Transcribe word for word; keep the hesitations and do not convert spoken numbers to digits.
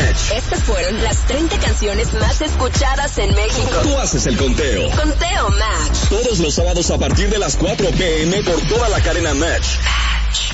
Match. Estas fueron las treinta canciones más escuchadas en México. Tú haces el conteo. Conteo Match. Todos los sábados a partir de las cuatro p m por toda la cadena Match.